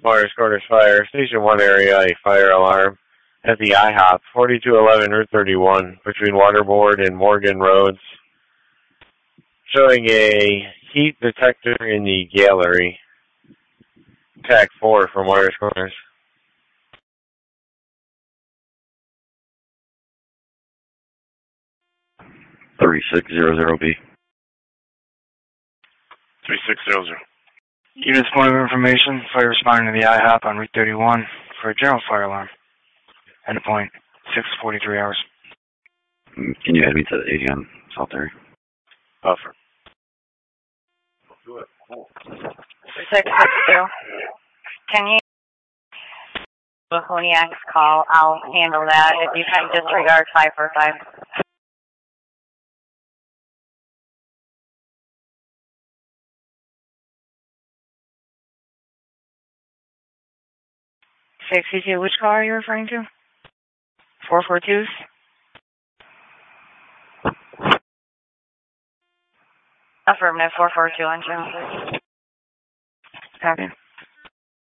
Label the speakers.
Speaker 1: Myers Corners Fire, Station 1 area, a fire alarm at the IHOP, 4211 Route 31, between Waterboard and Morgan Roads, showing a heat detector in the gallery. TAC 4 from Myers Corners.
Speaker 2: B.
Speaker 3: 3600. Units point of information, fire responding to the IHOP on Route 31 for a general fire alarm. Endpoint, 6:43 hours.
Speaker 2: Can you add me to the 80 on South area?
Speaker 1: Buffer.
Speaker 4: 662. Can you with Leniac's call? I'll handle that if you can disregard 545. Which call are you referring to? 442s? Affirmative, 442 on channel 6. Copy.